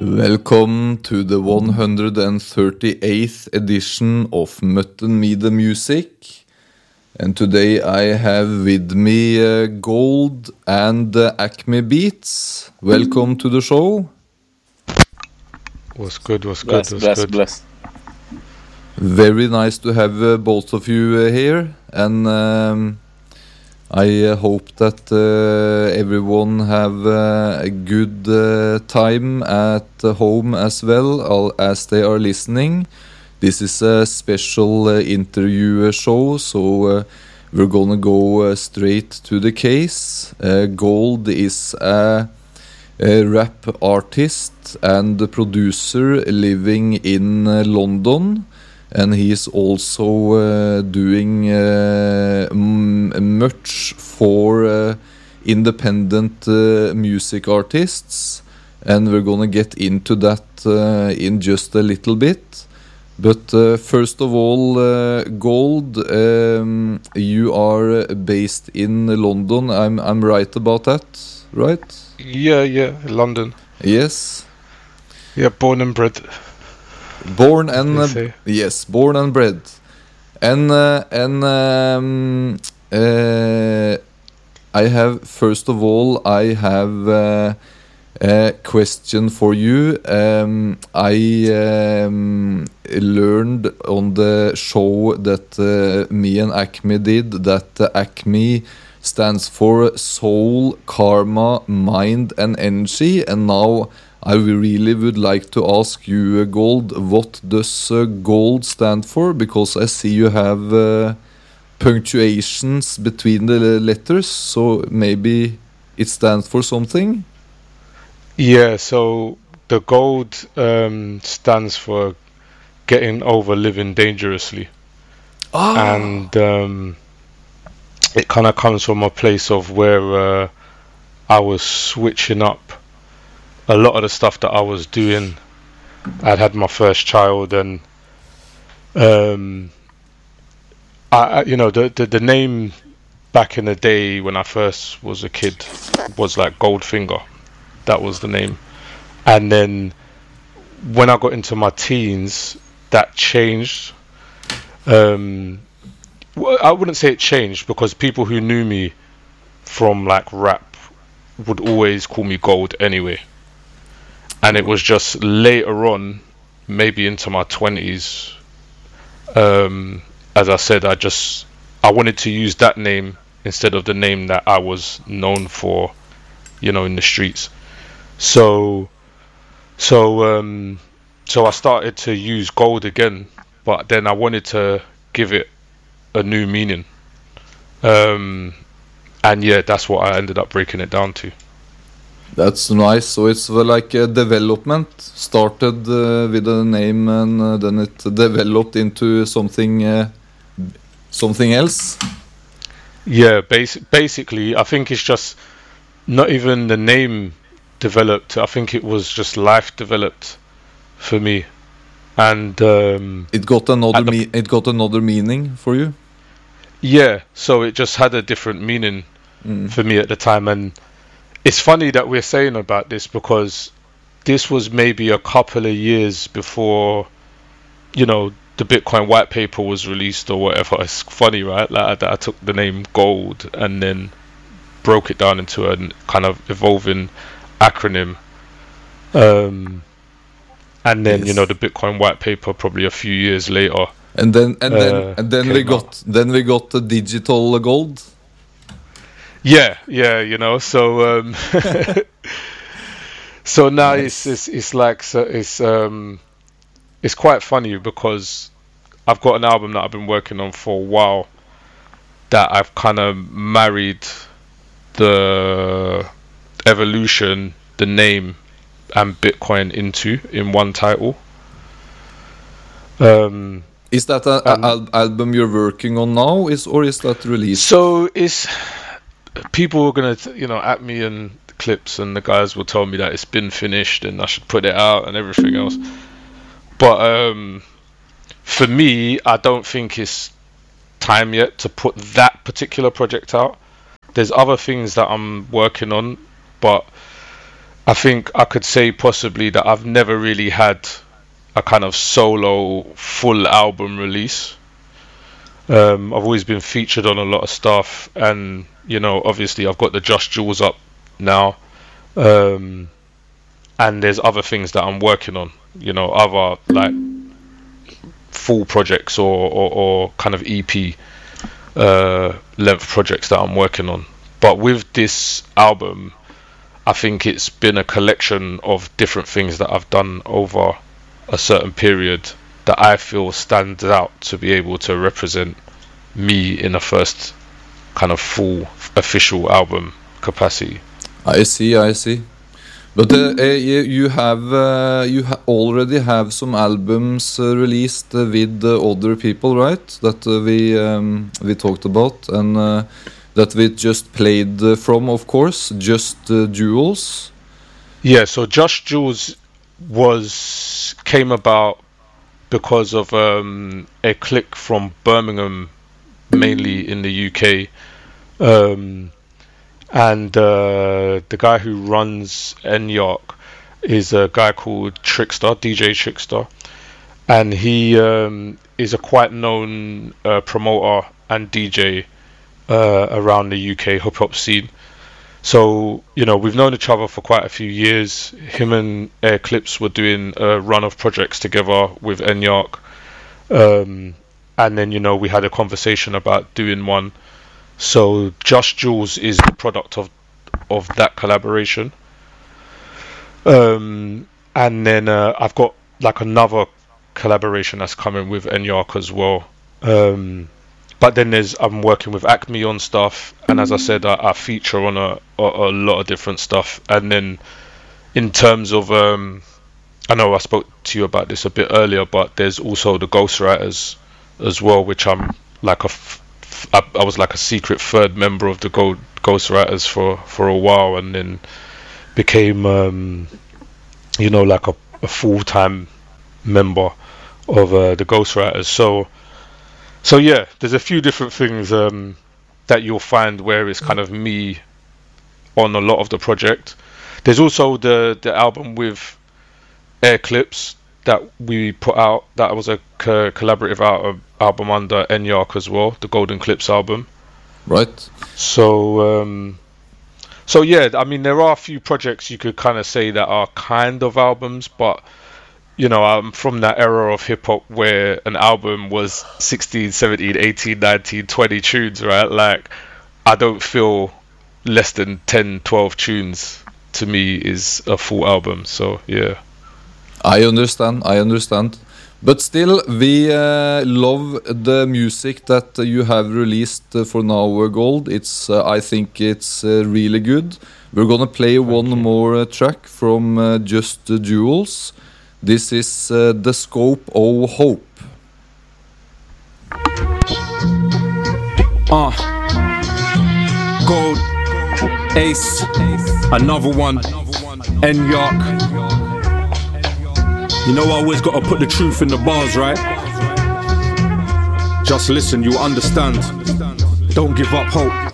Welcome to the 138th edition of Mutton Me the Music. And today I have with me Gold and Acme Beats. Welcome to the show. What's good? Bless. Very nice to have both of you here. And I hope that everyone have a good time at home as well as they are listening. This is a special interview show, so we're gonna go straight to the case. Gold is a rap artist and producer living in London. And he's also doing much for independent music artists, and we're gonna get into that in just a little bit. But first of all, Gold, you are based in London. I'm right about that, right? Yeah, London. Yes. Yeah, born and bred. Born and bred, and I have I have a question for you. I learned on the show that me and Acme did that Acme stands for soul, karma, mind, and energy, and now I really would like to ask you, Gold, what does Gold stand for? Because I see you have punctuations between the letters, so maybe it stands for something? Yeah, so the gold stands for getting over living dangerously. And it kind of comes from a place of where I was switching up a lot of the stuff that I was doing. I'd had my first child, and the name back in the day when I first was a kid was like Goldfinger. That was the name. And then when I got into my teens, that changed. I wouldn't say it changed, because people who knew me from like rap would always call me Gold anyway. And it was just later on, maybe into my 20s, as I said, I wanted to use that name instead of the name that I was known for, in the streets. So I started to use Gold again, but then I wanted to give it a new meaning. And yeah, that's what I ended up breaking it down to. That's nice. So it's like a development. Started with a name, and then it developed into something else. Yeah, basically, I think it's just not even the name developed. I think it was just life developed for me, and it got another meaning for you. Yeah, so it just had a different meaning for me at the time. And it's funny that we're saying about this, because this was maybe a couple of years before, the Bitcoin white paper was released or whatever. It's funny, right? Like I took the name Gold and then broke it down into a kind of evolving acronym. And then, yes. The Bitcoin white paper probably a few years later. And then we got the digital gold. Yeah, so so now nice. It's quite funny, because I've got an album that I've been working on for a while that I've kind of married the evolution, the name, and Bitcoin in one title. Is that an album you're working on now, or is that released? So people are gonna at me and clips, and the guys will tell me that it's been finished and I should put it out and everything else. But for me, I don't think it's time yet to put that particular project out. There's other things that I'm working on, but I think I could say possibly that I've never really had a kind of solo full album release. I've always been featured on a lot of stuff, and obviously I've got the Just Jewels up now, and there's other things that I'm working on, other like full projects or kind of EP length projects that I'm working on. But with this album, I think it's been a collection of different things that I've done over a certain period that I feel stands out to be able to represent me in a first kind of full official album capacity. I see. But you already have some albums released with other people, right? That we talked about, and that we just played from, of course, Just Jewels. Yeah, so Just Jewels came about because of a clique from Birmingham, mainly in the UK, and the guy who runs Enyark is a guy called Trickster, DJ Trickster, and he is a quite known promoter and DJ around the UK hip hop scene. So, we've known each other for quite a few years. Him and Air Clips were doing a run of projects together with Enyark. And then, we had a conversation about doing one. So Just Jewels is the product of that collaboration. And then I've got like another collaboration that's coming with Enyark as well. But then I'm working with Acme on stuff, and as I said, I feature on a lot of different stuff. And then in terms of, I know I spoke to you about this a bit earlier, but there's also the Ghostwriters as well, which I'm like I was like a secret third member of the Ghostwriters for a while, and then became like a full-time member of the Ghostwriters. So yeah, there's a few different things that you'll find where it's kind of me on a lot of the project. There's also the album with Air Clips that we put out. That was a collaborative album under Enyark as well, the Golden Clips album. Right. So yeah, I mean, there are a few projects you could kind of say that are kind of albums, but I'm from that era of hip-hop where an album was 16, 17, 18, 19, 20 tunes, right? Like, I don't feel less than 10, 12 tunes to me is a full album. So, yeah. I understand. But still, we love the music that you have released for now, Gold. I think it's really good. We're gonna play one more track from Just Jewels. This is The Scope of Hope. Gold, Ace, another one, Enyark. I always gotta put the truth in the bars, right? Just listen, you understand. Don't give up hope.